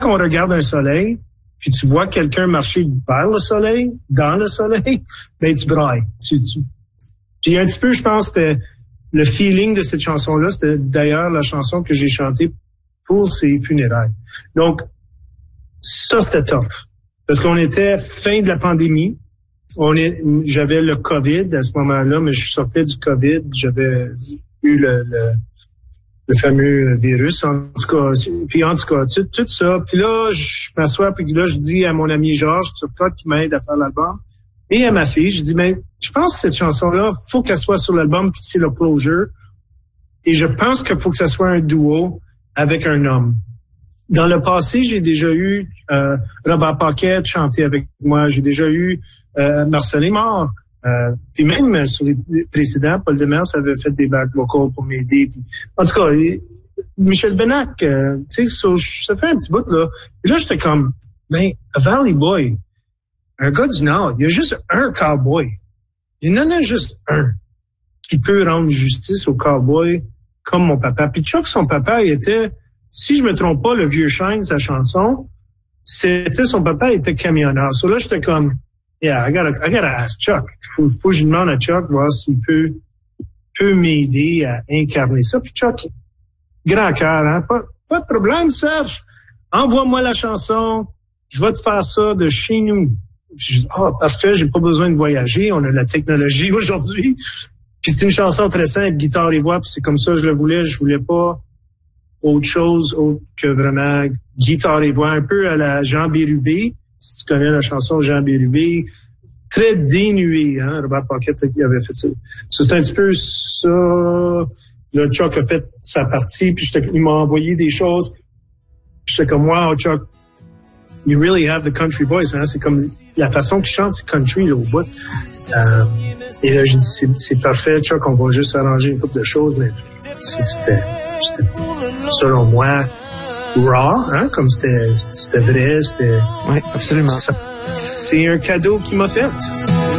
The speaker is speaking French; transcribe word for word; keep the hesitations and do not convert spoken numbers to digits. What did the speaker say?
on regarde un soleil, puis tu vois quelqu'un marcher vers le soleil, dans le soleil, ben tu brailles. Tu, tu, puis un petit peu, je pense, c'était le feeling de cette chanson-là. C'était d'ailleurs la chanson que j'ai chantée pour ses funérailles. Donc, ça, c'était top. Parce qu'on était fin de la pandémie. On est, j'avais le COVID à ce moment-là, mais je sortais du COVID. J'avais eu le, le, le fameux virus, en tout cas. Puis en tout cas, tout, tout ça. Puis là, je m'assois, puis là, je dis à mon ami Georges Turcotte qui m'aide à faire l'album, et à ma fille, je dis, mais je pense que cette chanson-là, faut qu'elle soit sur l'album, puis c'est le closure. Et je pense qu'il faut que ça soit un duo avec un homme. Dans le passé, j'ai déjà eu euh, Robert Paquette chanter avec moi. J'ai déjà eu euh, Marcel Aymard. Euh, puis même sur les précédents, Paul Demers avait fait des back vocals pour m'aider. Puis, en tout cas, Michel Benac, euh, tu sais, so, ça fait un petit bout là. Et là, j'étais comme, ben, a Valley Boy, un gars du Nord, il y a juste un cowboy. Il y en a juste un qui peut rendre justice au cowboy comme mon papa. Puis Chuck, son papa, il était, si je me trompe pas, le vieux Shine, sa chanson, c'était son papa était camionneur. So là, j'étais comme, yeah, I gotta, I gotta ask Chuck. Faut, faut que je demande à Chuck, voir s'il peut, peut m'aider à incarner ça. Puis Chuck, grand cœur, hein? Pas, pas de problème, Serge. Envoie-moi la chanson. Je vais te faire ça de chez nous. Je dis, ah, oh, parfait, j'ai pas besoin de voyager. On a la technologie aujourd'hui. Puis c'est une chanson très simple, guitare et voix, puis c'est comme ça que je le voulais. Je voulais pas autre chose autre que vraiment guitare et voix, un peu à la Jean Bérubé, si tu connais la chanson Jean Bérubé, très dénué, hein, Robert Paquette qui avait fait ça. So, c'est un petit peu ça. Là, Chuck a fait sa partie, puis il m'a envoyé des choses. J'étais comme, wow, Chuck, you really have the country voice, hein. C'est comme la façon qu'il chante, c'est country, là, au bout. Euh, et là, j'ai dit, c'est, c'est parfait, Chuck, on va juste arranger une couple de choses, mais c'était, c'était selon moi, raw, hein, comme c'était, c'était vrai, c'était... Oui, absolument. Ça, c'est un cadeau qu'il m'a fait.